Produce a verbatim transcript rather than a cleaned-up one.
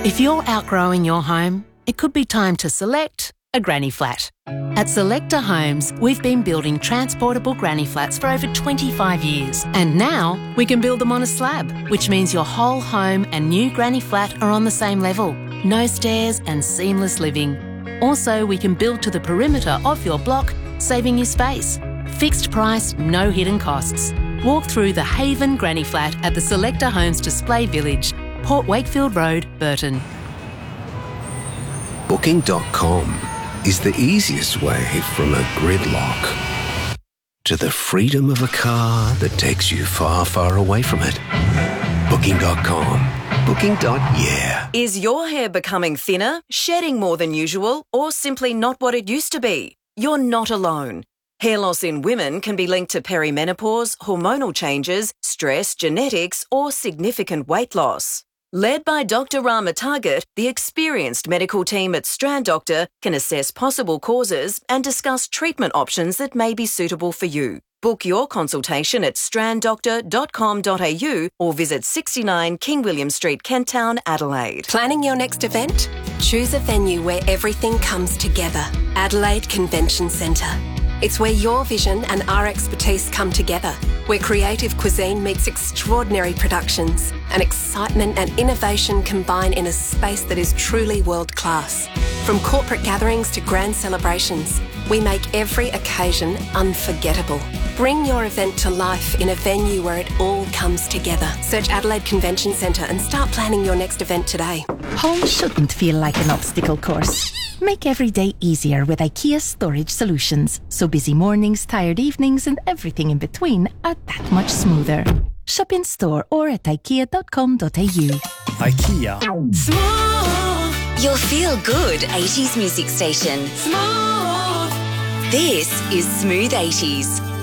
If you're outgrowing your home, it could be time to select a granny flat. At Selector Homes, we've been building transportable granny flats for over twenty-five years. And now we can build them on a slab, which means your whole home and new granny flat are on the same level. No stairs and seamless living. Also, we can build to the perimeter of your block, saving you space. Fixed price, no hidden costs. Walk through the Haven Granny Flat at the Selector Homes Display Village, Port Wakefield Road, Burton. Booking dot com is the easiest way from a gridlock to the freedom of a car that takes you far, far away from it. Booking dot com. Booking. Yeah. Is your hair becoming thinner, shedding more than usual, or simply not what it used to be? You're not alone. Hair loss in women can be linked to perimenopause, hormonal changes, stress, genetics, or significant weight loss. Led by Doctor Rama Target, the experienced medical team at Strand Doctor can assess possible causes and discuss treatment options that may be suitable for you. Book your consultation at strand doctor dot com dot a u or visit sixty-nine King William Street, Kent Town, Adelaide. Planning your next event? Choose a venue where everything comes together. Adelaide Convention Centre. It's where your vision and our expertise come together, where creative cuisine meets extraordinary productions and excitement and innovation combine in a space that is truly world-class. From corporate gatherings to grand celebrations, we make every occasion unforgettable. Bring your event to life in a venue where it all comes together. Search Adelaide Convention Centre and start planning your next event today. Home shouldn't feel like an obstacle course. Make every day easier with IKEA storage solutions, so busy mornings, tired evenings and everything in between are that much smoother. Shop in store or at ikea dot com dot a u. IKEA. Smooth. Your feel-good eighties music station. Smooth. This is Smooth eighties.